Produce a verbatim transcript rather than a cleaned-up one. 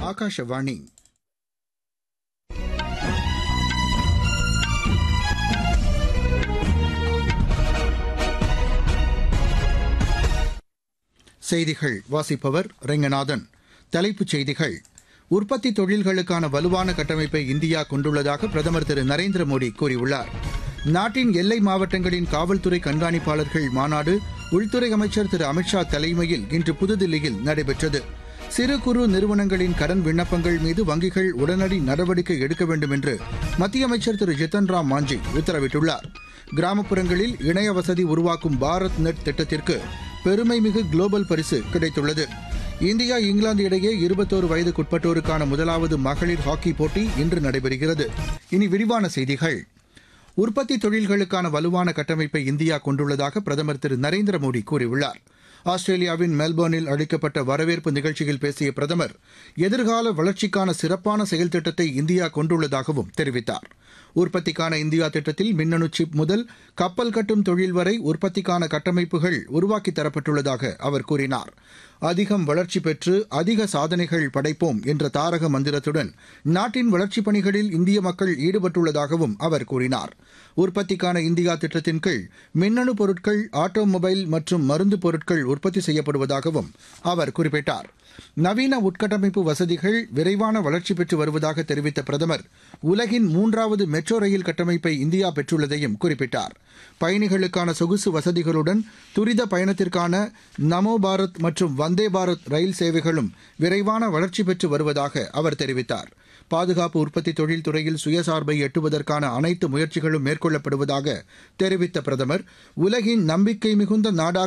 ஆகாஷவாணி. செய்திகள் வாசிப்பவர் ரெங்கநாதன். தலைப்புச் செய்திகள். உற்பத்தி தொழில்களுக்கான வலுவான கட்டமைப்பை இந்தியா கொண்டுள்ளதாக பிரதமர் திரு நரேந்திர மோடி கூறியுள்ளார். நாட்டின் எல்லை மாவட்டங்களின் காவல்துறை கண்காணிப்பாளர்கள் மாநாடு உள்துறை அமைச்சர் திரு அமித்ஷா தலைமையில் இன்று புதுதில்லியில் நடைபெற்றது. சிறு குறு நிறுவனங்களின் கடன் விண்ணப்பங்கள் மீது வங்கிகள் உடனடி நடவடிக்கை எடுக்க வேண்டும் என்று மத்திய அமைச்சர் திரு ஜித்தன் ராம் மாஞ்சி உத்தரவிட்டுள்ளார். கிராமப்புறங்களில் இணைய வசதி உருவாக்கும் பாரத் நெட் திட்டத்திற்கு பெருமைமிகு குளோபல் பரிசு கிடைத்துள்ளது. இந்தியா இங்கிலாந்து இடையே இருபத்தோரு வயதுக்குட்பட்டோருக்கான முதலாவது மகளிர் ஹாக்கி போட்டி இன்று நடைபெறுகிறது. இனி விரிவான செய்திகள். உற்பத்தி தொழில்களுக்கான வலுவான கட்டமைப்பை இந்தியா கொண்டுள்ளதாக பிரதமர் திரு நரேந்திர மோடி கூறியுள்ளார். ஆஸ்திரேலியாவின் மெல்போர்னில் அளிக்கப்பட்ட வரவேற்பு நிகழ்ச்சியில் பேசிய பிரதமர் எதிர்கால வளர்ச்சிக்கான சிறப்பான செயல் திட்டத்தை இந்தியா கொண்டுள்ளதாகவும் தெரிவித்தார். உற்பத்திக்கான இந்தியா திட்டத்தில் மின்னணு சிப் முதல் கப்பல் கட்டும் தொழில் வரை உற்பத்திக்கான கட்டமைப்புகள் உருவாக்கித் தரப்பட்டுள்ளதாக அவர் கூறினார். அதிகம் வளர்ச்சி பெற்று அதிக சாதனைகள் படைப்போம் என்ற தாரக மந்திரத்துடன் நாட்டின் வளர்ச்சிப் பணிகளில் இந்திய மக்கள் ஈடுபட்டுள்ளதாகவும் அவர் கூறினார். உற்பத்திக்கான இந்தியா திட்டத்தின் கீழ் மின்னணு பொருட்கள், ஆட்டோமொபைல் மற்றும் மருந்து பொருட்கள் உற்பத்தி செய்யப்படுவதாகவும் அவர் குறிப்பிட்டார். நவீன உட்கட்டமைப்பு வசதிகள் விரைவான வளர்ச்சி பெற்று வருவதாக தெரிவித்த பிரதமர் உலகின் மூன்றாவது மெட்ரோ ரயில் கட்டமைப்பை இந்தியா பெற்றுள்ளதையும் குறிப்பிட்டார். பயணிகளுக்கான சொகுசு வசதிகளுடன் துரித பயணத்திற்கான நமோ பாரத் மற்றும் வந்தே பாரத் ரயில் சேவைகளும் விரைவான வளர்ச்சி பெற்று வருவதாக அவர் தெரிவித்தார். பாதுகாப்பு உற்பத்தி தொழில் துறையில் சுயசார்பை எட்டுவதற்கான அனைத்து முயற்சிகளும் மேற்கொள்ளப்படுவதாக தெரிவித்த பிரதமர் உலகின் நம்பிக்கை மிகுந்த நாடாக